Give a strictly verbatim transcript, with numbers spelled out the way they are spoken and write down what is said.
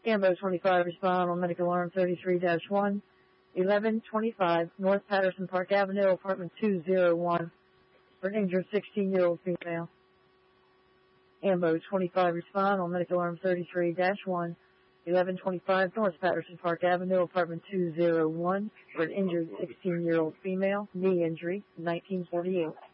Ambo twenty-five, respond on medical alarm thirty-three dash one, eleven twenty-five, North Patterson Park Avenue, apartment two oh one, for an injured sixteen-year-old female. Ambo twenty-five, respond on medical alarm thirty-three dash one, eleven twenty-five, North Patterson Park Avenue, apartment two oh one, for an injured sixteen-year-old female, knee injury, nineteen forty-eight.